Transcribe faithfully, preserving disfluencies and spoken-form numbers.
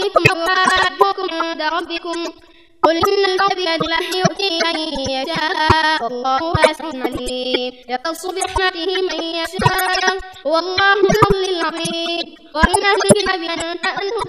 عليكم أو حاجوكم عند ربكم قل إن الفضل بيد الله يؤتيه من يشاء والله واسع عليم يختص برحمته من يشاء والله ذو الفضل العظيم وإن أهل الكتاب أن تأمنهم